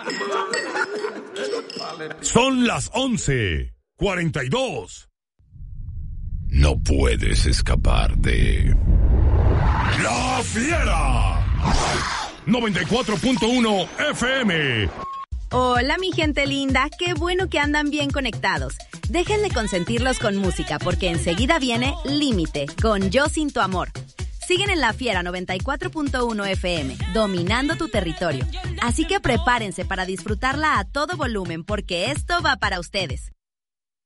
Son las 11:42. No puedes escapar de La Fiera 94.1 FM. Hola mi gente linda, qué bueno que andan bien conectados. Déjenme consentirlos con música porque enseguida viene Límite con Yo Sin Tu Amor. Siguen en La Fiera 94.1 FM, dominando tu territorio. Así que prepárense para disfrutarla a todo volumen porque esto va para ustedes.